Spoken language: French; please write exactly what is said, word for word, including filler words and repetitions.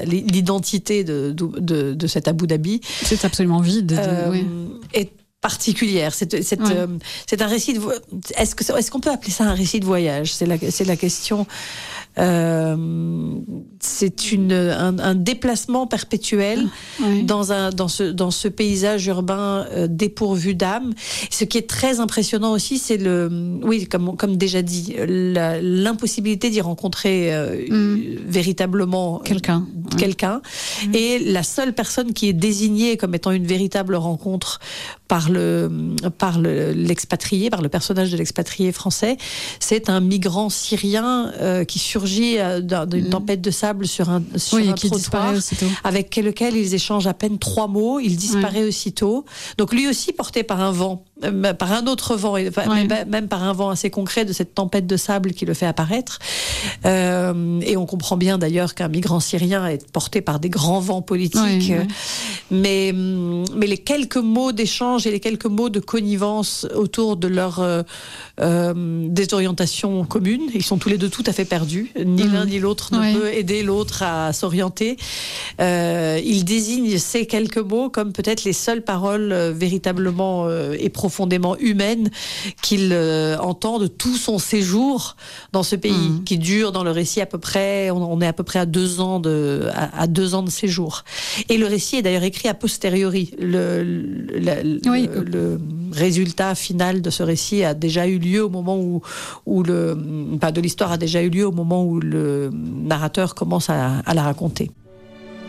l'identité de, de, de cet Abu Dhabi. C'est absolument vide. De, euh, oui. est particulière. C'est, c'est, ouais. euh, c'est un récit de vo- est-ce que est-ce qu'on peut appeler ça un récit de voyage? C'est la c'est la question. Euh, c'est une un, un déplacement perpétuel ouais. dans un dans ce dans ce paysage urbain euh, dépourvu d'âme. Ce qui est très impressionnant aussi, c'est le oui comme comme déjà dit la, l'impossibilité d'y rencontrer euh, mm. véritablement quelqu'un quelqu'un ouais. et la seule personne qui est désignée comme étant une véritable rencontre par le par le, l'expatrié, par le personnage de l'expatrié français, c'est un migrant syrien euh, qui surgit euh, d'une mmh. tempête de sable sur un sur oui, un qui trottoir, avec lequel ils échangent à peine trois mots. Il disparaît ouais. aussitôt. Donc lui aussi porté par un vent, euh, par un autre vent, et, ouais. mais, même par un vent assez concret de cette tempête de sable qui le fait apparaître. Euh, et on comprend bien d'ailleurs qu'un migrant syrien est porté par des grands vents politiques. Ouais, ouais. Mais mais les quelques mots d'échange et les quelques mots de connivence autour de leur euh, euh, désorientation commune. Ils sont tous les deux tout à fait perdus. Ni mmh. l'un ni l'autre ne ouais. peut aider l'autre à s'orienter. Euh, ils désignent ces quelques mots comme peut-être les seules paroles euh, véritablement euh, et profondément humaines qu'il euh, entend de tout son séjour dans ce pays, mmh. qui dure dans le récit à peu près, on, on est à peu près à deux ans de, à, à deux ans de séjour. Et le récit est d'ailleurs écrit a posteriori. Le, le, le, oui. le, le résultat final de ce récit a déjà eu lieu au moment où, où le, enfin, de l'histoire a déjà eu lieu au moment où le narrateur commence à, à la raconter.